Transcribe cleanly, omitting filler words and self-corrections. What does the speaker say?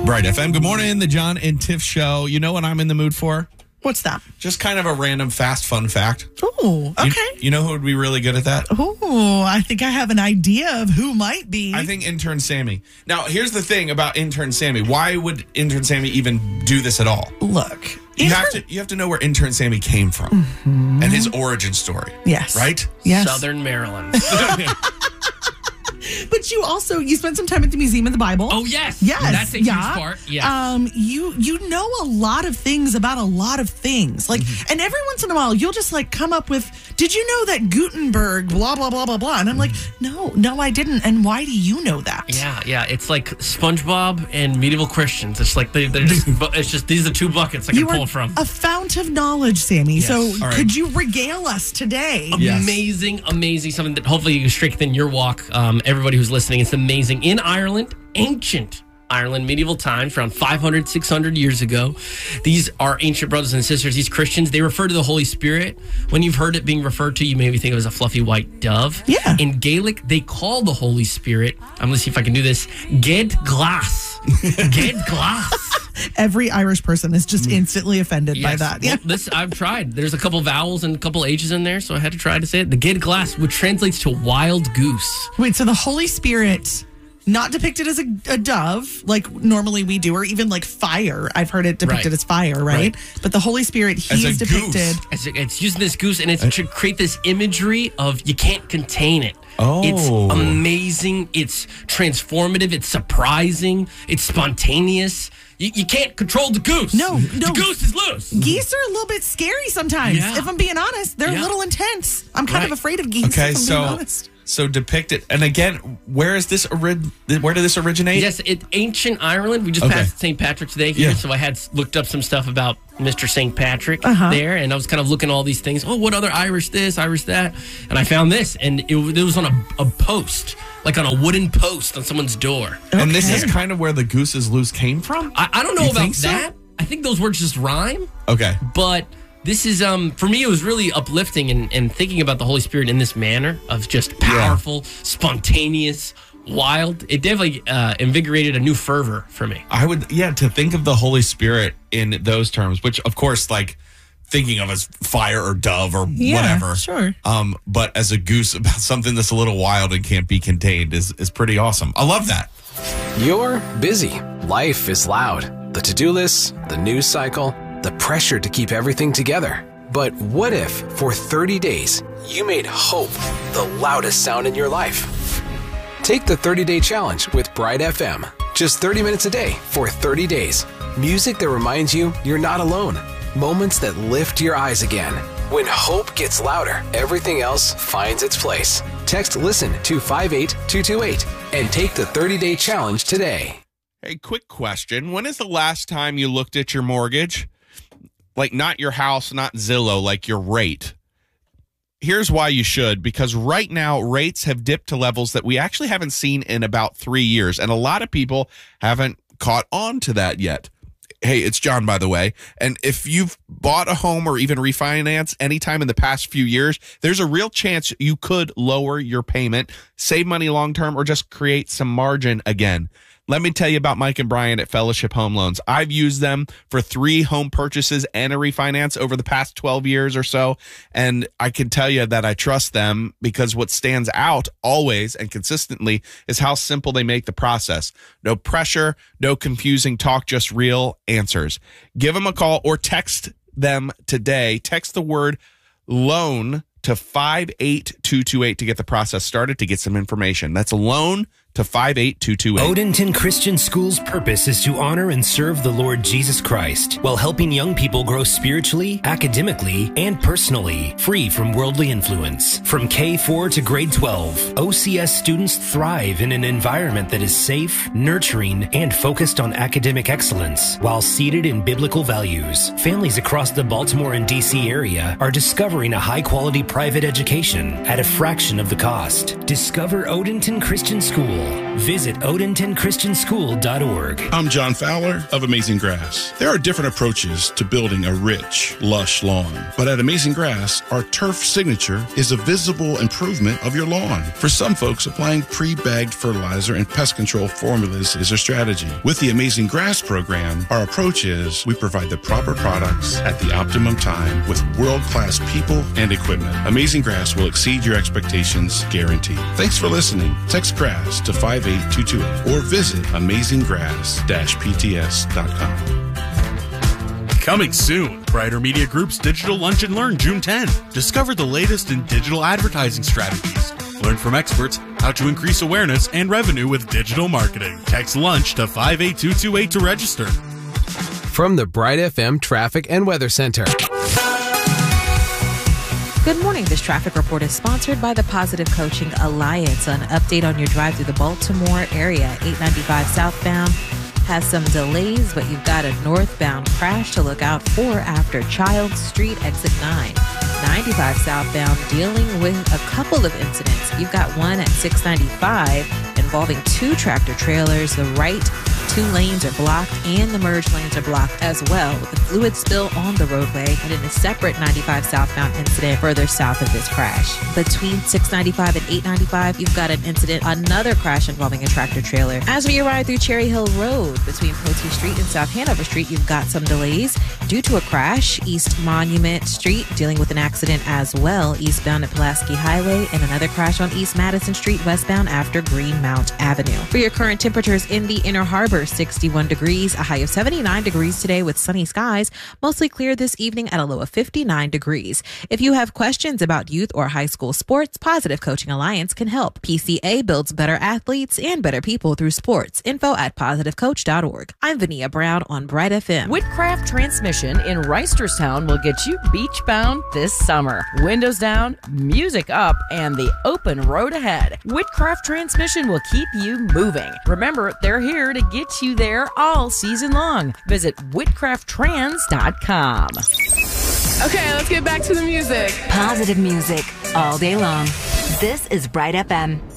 Bright FM. Good morning, the John and Tiff Show. You know what I'm in the mood for? What's that? Just kind of a random fast fun fact. Oh, okay. You know who would be really good at that? Oh, I think I have an idea of who might be. I think intern Sammy. Now, here's the thing about intern Sammy. Why would intern Sammy even do this at all? Look. You have to know where intern Sammy came from and his origin story. Yes. Right? Yes. Southern Maryland. But you spent some time at the Museum of the Bible. Oh, yes. Yes. That's a huge part. Yes. You know a lot of things about a lot of things. Like, and every once in a while, you'll just like come up with, did you know that Gutenberg, blah, blah, blah, blah, blah. And I'm like, no, I didn't. And why do you know that? Yeah. It's like SpongeBob and medieval Christians. It's like they're just these are two buckets I can pull from. A fount of knowledge, Sammy. Yes. So right. Could you regale us today? Yes. Amazing. Something that hopefully you can strengthen your walk. Everybody who's listening, it's amazing. In Ireland, ancient Ireland, medieval times, around 500, 600 years ago. These are ancient brothers and sisters. These Christians, they refer to the Holy Spirit. When you've heard it being referred to, you maybe think it was a fluffy white dove. Yeah. In Gaelic, they call the Holy Spirit, I'm going to see if I can do this, Ged Glas. Ged Glas. Every Irish person is just instantly offended by that. Yeah. Well, I've tried. There's a couple vowels and a couple H's in there, so I had to try to say it. The Ged Glas, which translates to wild goose. Wait, so the Holy Spirit, not depicted as a dove, like normally we do, or even like fire. I've heard it depicted as fire, right? But the Holy Spirit, he is depicted. It's using this goose, and it's to create this imagery of you can't contain it. Oh. It's amazing. It's transformative. It's surprising. It's spontaneous. You can't control the goose. No. The goose is loose. Geese are a little bit scary sometimes. Yeah. If I'm being honest, they're a little intense. I'm kind of afraid of geese. Okay, if I'm being honest. So depicted, and again, where did this originate? Yes, ancient Ireland. We just passed St. Patrick's Day here, so I had looked up some stuff about Mr. St. Patrick there, and I was kind of looking at all these things. Oh, what other Irish this, Irish that? And I found this, and it was on a post, like on a wooden post on someone's door. And this is kind of where the goose is loose came from? I don't know about so? that. I think those words just rhyme. Okay. But this is, for me, it was really uplifting and thinking about the Holy Spirit in this manner of just powerful, spontaneous, wild. It definitely invigorated a new fervor for me. I would, to think of the Holy Spirit in those terms, which, of course, like thinking of as fire or dove or whatever. Sure. But as a goose, about something that's a little wild and can't be contained is pretty awesome. I love that. You're busy. Life is loud. The to-do lists, the news cycle, the pressure to keep everything together. But what if, for 30 days, you made hope the loudest sound in your life? Take the 30-day challenge with Bright FM. Just 30 minutes a day for 30 days. Music that reminds you you're not alone. Moments that lift your eyes again. When hope gets louder, everything else finds its place. Text LISTEN to 58228 and take the 30-day challenge today. Hey, quick question. When is the last time you looked at your mortgage? Like not your house, not Zillow, like your rate. Here's why you should, because right now rates have dipped to levels that we actually haven't seen in about 3 years. And a lot of people haven't caught on to that yet. Hey, it's John, by the way. And if you've bought a home or even refinance anytime in the past few years, there's a real chance you could lower your payment, save money long-term, or just create some margin again. Let me tell you about Mike and Brian at Fellowship Home Loans. I've used them for 3 home purchases and a refinance over the past 12 years or so, and I can tell you that I trust them because what stands out always and consistently is how simple they make the process. No pressure, no confusing talk, just real answers. Give them a call or text them today. Text the word LOAN to 58228 to get the process started, to get some information. That's LOAN to 58228. Odenton Christian School's purpose is to honor and serve the Lord Jesus Christ while helping young people grow spiritually, academically, and personally, free from worldly influence. From K-4 to grade 12, OCS students thrive in an environment that is safe, nurturing, and focused on academic excellence while seated in biblical values. Families across the Baltimore and D.C. area are discovering a high-quality private education at a fraction of the cost. Discover Odenton Christian School Visit odentonchristianschool.org. I'm John Fowler of Amazing Grass. There are different approaches to building a rich, lush lawn. But at Amazing Grass, our turf signature is a visible improvement of your lawn. For some folks, applying pre-bagged fertilizer and pest control formulas is a strategy. With the Amazing Grass program, our approach is we provide the proper products at the optimum time with world-class people and equipment. Amazing Grass will exceed your expectations, guaranteed. Thanks for listening. Text GRASS to 58228 or visit amazinggrass-pts.com. Coming soon, Brighter Media Group's Digital Lunch and Learn June 10. Discover the latest in digital advertising strategies. Learn from experts how to increase awareness and revenue with digital marketing. Text LUNCH to 58228 to register. From the Bright FM Traffic and Weather Center. Good morning. This traffic report is sponsored by the Positive Coaching Alliance. An update on your drive through the Baltimore area. 895 southbound has some delays, but you've got a northbound crash to look out for after Childs Street, exit 9. 95 southbound dealing with a couple of incidents. You've got one at 695 involving two tractor trailers. The right 2 lanes are blocked and the merge lanes are blocked as well, with a fluid spill on the roadway, and in a separate 95 southbound incident further south of this crash. Between 695 and 895, you've got an incident, another crash involving a tractor trailer. As we arrive through Cherry Hill Road, between Poteet Street and South Hanover Street, you've got some delays due to a crash. East Monument Street dealing with an accident as well, eastbound at Pulaski Highway, and another crash on East Madison Street westbound after Greenmount Avenue. For your current temperatures in the Inner Harbor, 61 degrees, a high of 79 degrees today with sunny skies, mostly clear this evening at a low of 59 degrees. If you have questions about youth or high school sports, Positive Coaching Alliance can help. PCA builds better athletes and better people through sports. Info at positivecoach.org. I'm Vania Brown on Bright FM. Whitcraft Transmission in Reisterstown will get you beach bound this summer. Windows down, music up, and the open road ahead. Whitcraft Transmission will keep you moving. Remember, they're here to get you there all season long. Visit whitcrafttrans.com. Okay, let's get back to the music. Positive music all day long. This is Bright FM.